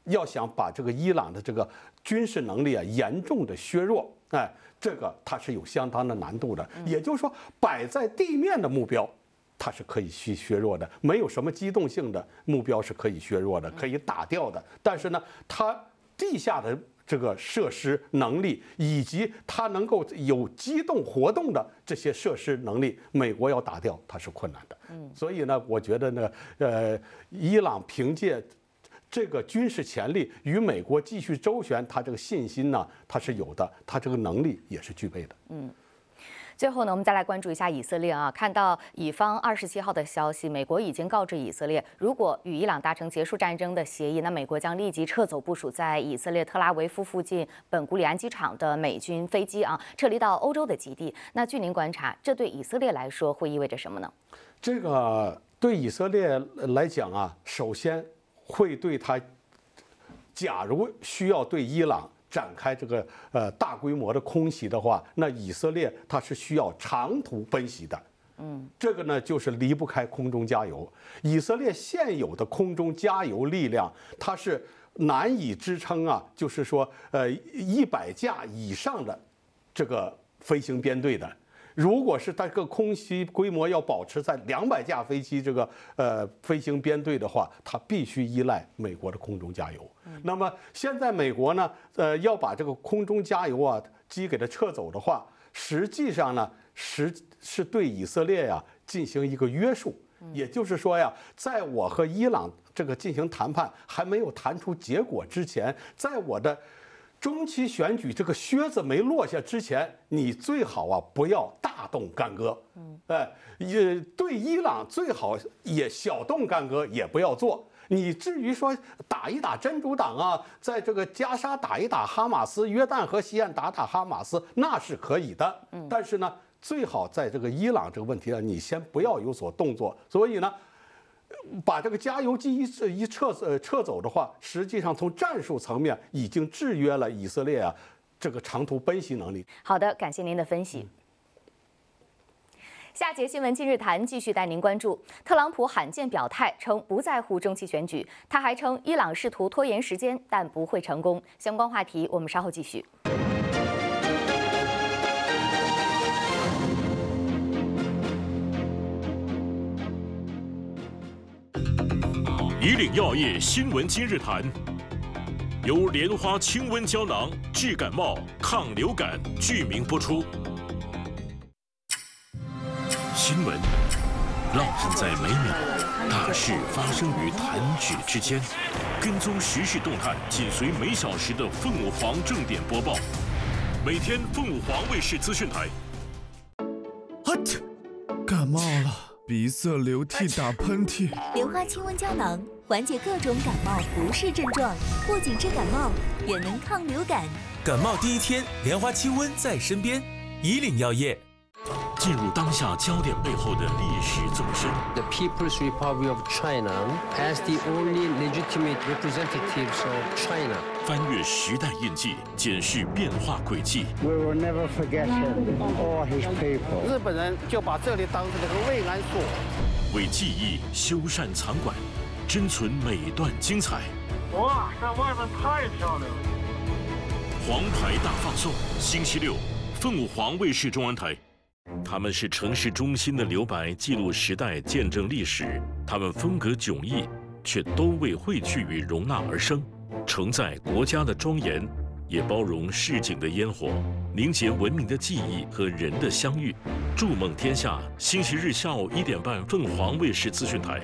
要想把这个伊朗的这个军事能力啊严重的削弱，哎，这个它是有相当的难度的。也就是说，摆在地面的目标，它是可以去削弱的，没有什么机动性的目标是可以削弱的，可以打掉的。但是呢，它地下的这个设施能力，以及它能够有机动活动的这些设施能力，美国要打掉它是困难的。所以呢，我觉得呢，伊朗凭借这个军事潜力与美国继续周旋，它这个信心呢，它是有的，它这个能力也是具备的。 最后呢，我们再来关注一下以色列啊。看到以方27号的消息，美国已经告知以色列，如果与伊朗达成结束战争的协议，那美国将立即撤走部署在以色列特拉维夫附近本古里安机场的美军飞机啊，撤离到欧洲的基地。那据您观察，这对以色列来说会意味着什么呢？ 这个对以色列来讲啊，首先会对他，假如需要对伊朗展开这个大规模的空袭的话，那以色列它是需要长途奔袭的。这个呢就是离不开空中加油。以色列现有的空中加油力量，它是难以支撑啊，就是说100架以上的这个飞行编队的。如果是它这个空袭规模要保持在200架飞机这个飞行编队的话，它必须依赖美国的空中加油。那么现在美国呢，要把这个空中加油啊机给它撤走的话，实际上呢是对以色列呀进行一个约束。也就是说呀，在我和伊朗这个进行谈判还没有谈出结果之前，在我的中期选举这个靴子没落下之前，你最好啊不要大动干戈，也对伊朗最好也小动干戈也不要做。你至于说打一打真主党啊，在这个加沙打一打哈马斯，约旦河西岸打打哈马斯，那是可以的。但是呢，最好在这个伊朗这个问题上，你先不要有所动作。所以呢，把这个加油机一撤走的话，实际上从战术层面已经制约了以色列啊这个长途奔袭能力。 好的，感谢您的分析。下节新闻今日谈继续带您关注，特朗普罕见表态称不在乎中期选举，他还称伊朗试图拖延时间，但不会成功。相关话题我们稍后继续。 以岭药业新闻今日谈，由莲花清瘟胶囊治感冒、抗流感剧名播出。新闻让人在每秒，大事发生于弹指之间。跟踪时事动态，紧随每小时的凤舞凰正点播报。每天凤舞凰卫视资讯台。 感冒了。鼻塞、流涕、打喷嚏， 莲花清瘟胶囊缓解各种感冒不适症状，不仅治感冒，也能抗流感。 感冒第一天，莲花清瘟在身边。以岭药业。 进入当下焦点背后的历史纵深。 The People's Republic of China as the only legitimate representatives of China. 翻越时代印记，检视变化轨迹。 We will never forget him or his people. 日本人就把这里当成了个慰安所。 为记忆修缮藏馆，珍存每段精彩。 哇，在外面太漂亮了！ 黄牌大放送，星期六，凤舞凰卫视中文台。他们是城市中心的留白，记录时代，见证历史。他们风格迥异，却都为汇聚与容纳而生，承载国家的庄严，也包容市井的烟火，凝结文明的记忆和人的相遇。筑梦天下，星期日下午1点半，凤凰卫视资讯台。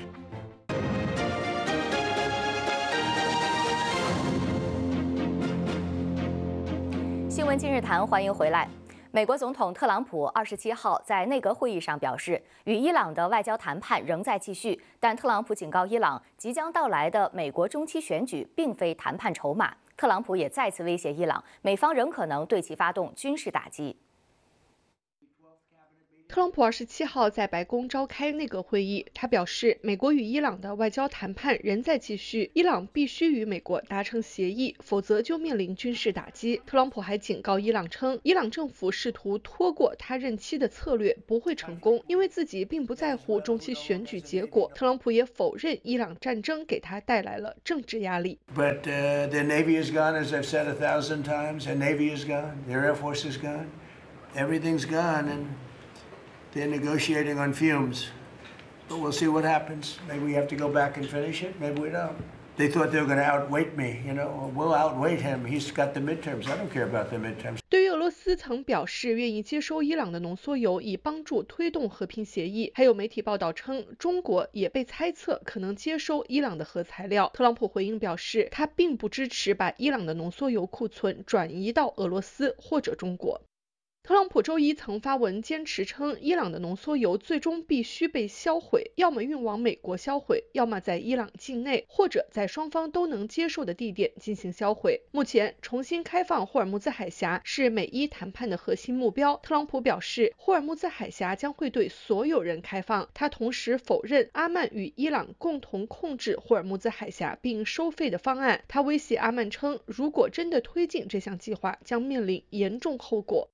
新闻今日谈，欢迎回来。美国总统特朗普27号在内阁会议上表示，与伊朗的外交谈判仍在继续，但特朗普警告伊朗，即将到来的美国中期选举并非谈判筹码。特朗普也再次威胁伊朗，美方仍可能对其发动军事打击。 特朗普27号在白宫召开内阁会议，他表示，美国与伊朗的外交谈判仍在继续，伊朗必须与美国达成协议，否则就面临军事打击。特朗普还警告伊朗称，伊朗政府试图拖过他任期的策略不会成功，因为自己并不在乎中期选举结果。特朗普也否认伊朗战争给他带来了政治压力。 But their Navy is gone, as I've said 1,000 times. Their Navy is gone. Their Air Force is gone. Everything's gone, and they're negotiating on fumes. But we'll see what happens. Maybe we have to go back and finish it. Maybe we don't. They thought they were going to outweight me. You know, we'll outweight him. He's got the midterms. I don't care about the midterms. 对于俄罗斯曾表示愿意接收伊朗的浓缩铀，以帮助推动和平协议。还有媒体报道称，中国也被猜测可能接收伊朗的核材料。特朗普回应表示，他并不支持把伊朗的浓缩铀库存转移到俄罗斯或者中国。特朗普周一曾发文坚持称，伊朗的浓缩铀最终必须被销毁，要么运往美国销毁，要么在伊朗境内或者在双方都能接受的地点进行销毁。目前，重新开放霍尔木兹海峡是美伊谈判的核心目标。特朗普表示，霍尔木兹海峡将会对所有人开放。他同时否认阿曼与伊朗共同控制霍尔木兹海峡并收费的方案。他威胁阿曼称，如果真的推进这项计划，将面临严重后果。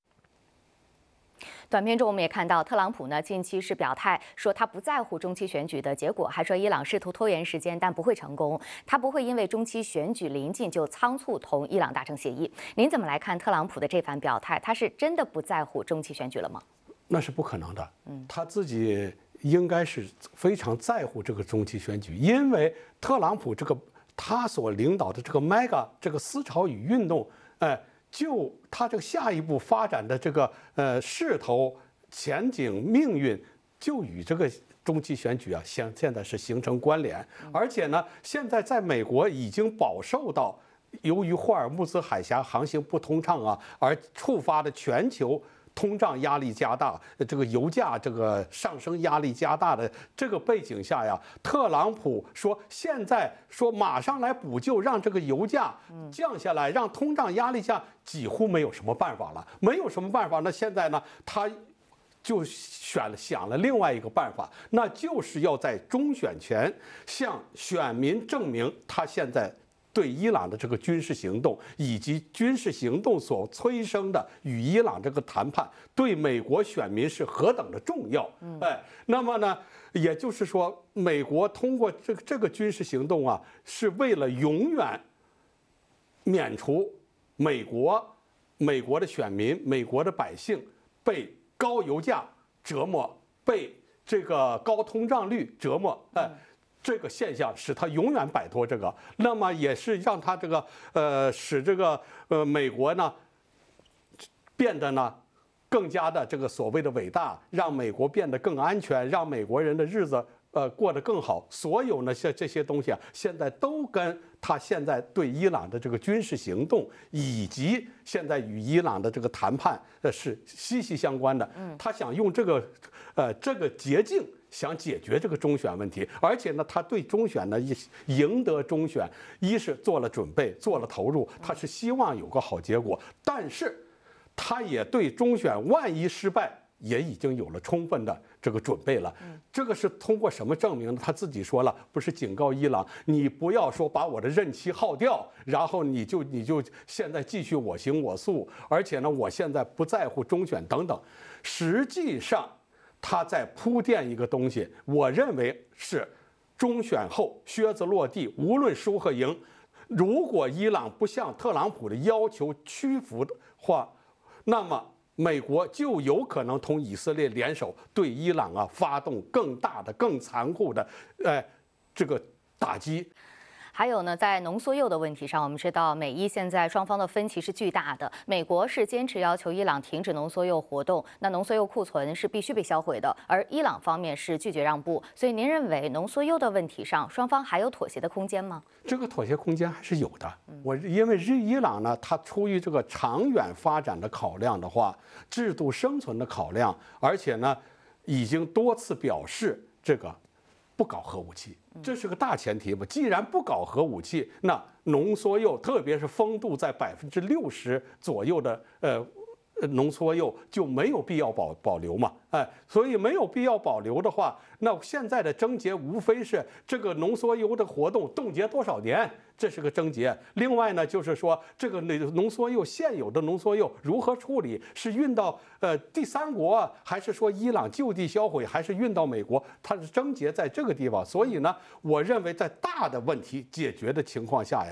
短片中我们也看到，特朗普呢近期是表态说他不在乎中期选举的结果，还说伊朗试图拖延时间但不会成功，他不会因为中期选举临近就仓促同伊朗达成协议。您怎么来看特朗普的这番表态？他是真的不在乎中期选举了吗？ 那是不可能的。他自己应该是非常在乎这个中期选举，因为特朗普他所领导的这个 MAGA 这个思潮与运动，就他这个下一步发展的这个势头、前景、命运，就与这个中期选举啊，现在是形成关联。而且呢，现在在美国已经饱受到由于霍尔木兹海峡航行不通畅啊，而触发的全球通胀压力加大，这个油价这个上升压力加大的这个背景下呀，特朗普说现在说马上来补救，让这个油价降下来，让通胀压力下几乎没有什么办法了，没有什么办法。那现在呢，他就想了另外一个办法，那就是要在中选前向选民证明他现在对伊朗的这个军事行动，以及军事行动所催生的与伊朗这个谈判，对美国选民是何等的重要。那么呢，也就是说，美国通过这个军事行动啊，是为了永远免除美国的选民、美国的百姓被高油价折磨，被这个高通胀率折磨。这个现象使他永远摆脱这个，那么也是让他这个使这个美国呢变得呢更加的这个所谓的伟大，让美国变得更安全，让美国人的日子过得更好。所有呢这些东西啊，现在都跟他现在对伊朗的这个军事行动，以及现在与伊朗的这个谈判是息息相关的。他想用这个捷径想解决这个中选问题，而且呢，他对中选呢赢得中选，一是做了准备，做了投入，他是希望有个好结果，但是他也对中选万一失败，也已经有了充分的这个准备了。这个是通过什么证明呢？他自己说了，不是警告伊朗，你不要说把我的任期耗掉，然后你就现在继续我行我素，而且呢，我现在不在乎中选等等。实际上，他在铺垫一个东西，我认为是中选后靴子落地，无论输和赢，如果伊朗不向特朗普的要求屈服的话，那么美国就有可能同以色列联手对伊朗啊发动更大的、更残酷的这个打击。 还有呢，在浓缩铀的问题上，我们知道美伊现在双方的分歧是巨大的。美国是坚持要求伊朗停止浓缩铀活动，那浓缩铀库存是必须被销毁的，而伊朗方面是拒绝让步。所以您认为浓缩铀的问题上，双方还有妥协的空间吗？ 这个妥协空间还是有的。因为伊朗呢，它出于这个长远发展的考量的话，制度生存的考量，而且呢，已经多次表示这个不搞核武器。这是个大前提吧？既然不搞核武器，那浓缩铀，特别是风度在60%左右的浓缩铀就没有必要保留嘛，哎，所以没有必要保留的话，那现在的症结无非是这个浓缩铀的活动冻结多少年，这是个症结。另外呢，就是说这个浓缩铀现有的浓缩铀如何处理，是运到第三国，还是说伊朗就地销毁，还是运到美国？它的症结在这个地方。所以呢，我认为在大的问题解决的情况下呀。